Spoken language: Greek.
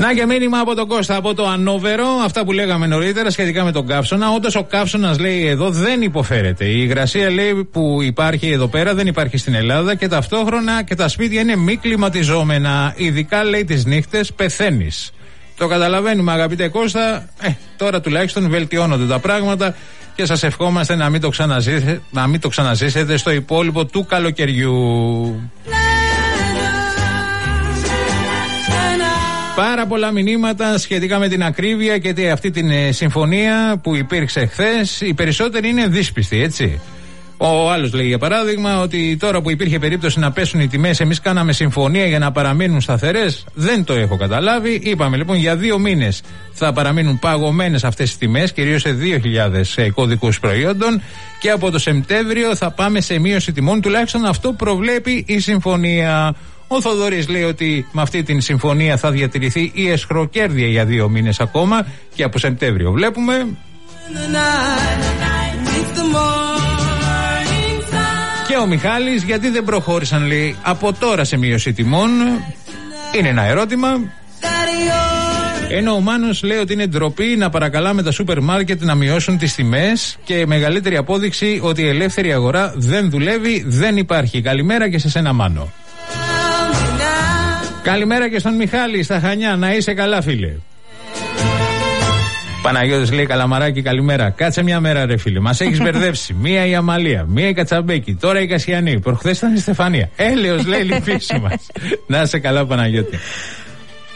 Να και μήνυμα από τον Κώστα από το Ανόβερο. Αυτά που λέγαμε νωρίτερα σχετικά με τον καύσωνα. Όντως ο καύσωνας, λέει, εδώ δεν υποφέρεται. Η υγρασία, λέει, που υπάρχει εδώ πέρα δεν υπάρχει στην Ελλάδα και ταυτόχρονα και τα σπίτια είναι μη κλιματιζόμενα. Ειδικά, λέει, τις νύχτες πεθαίνεις. Το καταλαβαίνουμε, αγαπητέ Κώστα. Τώρα τουλάχιστον βελτιώνονται τα πράγματα και σας ευχόμαστε να μην το ξαναζήσετε στο υπόλοιπο του καλοκαιριού. Πάρα πολλά μηνύματα σχετικά με την ακρίβεια και αυτή την συμφωνία που υπήρξε χθες. Οι περισσότεροι είναι δύσπιστοι, έτσι. Ο άλλος λέει, για παράδειγμα, ότι τώρα που υπήρχε περίπτωση να πέσουν οι τιμές, εμείς κάναμε συμφωνία για να παραμείνουν σταθερές. Δεν το έχω καταλάβει. Είπαμε λοιπόν για 2 μήνες θα παραμείνουν παγωμένες αυτές οι τιμές, κυρίως σε 2.000 κωδικούς προϊόντων, και από το Σεπτέμβριο θα πάμε σε μείωση τιμών. Τουλάχιστον αυτό προβλέπει η συμφωνία. Ο Θοδωρής λέει ότι με αυτή την συμφωνία θα διατηρηθεί η εσχροκέρδεια για 2 μήνες ακόμα και από Σεπτέμβριο βλέπουμε. Και ο Μιχάλης, γιατί δεν προχώρησαν, λέει, από τώρα σε μείωση τιμών, είναι ένα ερώτημα. Ενώ ο Μάνος λέει ότι είναι ντροπή να παρακαλάμε τα σούπερ μάρκετ να μειώσουν τις τιμές και μεγαλύτερη απόδειξη ότι η ελεύθερη αγορά δεν δουλεύει, δεν υπάρχει. Καλημέρα και σε σένα, Μάνο. Καλημέρα και στον Μιχάλη στα Χανιά, να είσαι καλά, φίλε. Παναγιώτης λέει, Καλαμαράκι, καλημέρα. Κάτσε μια μέρα, ρε φίλε. Μας έχεις μπερδεύσει. Μία η Αμαλία, μία η Κατσαμπέκη, τώρα η Κασιανή. Προχθές ήταν η Στεφανία. Έλεος, λέει, λυπήσου μας. Να είσαι καλά, Παναγιώτη.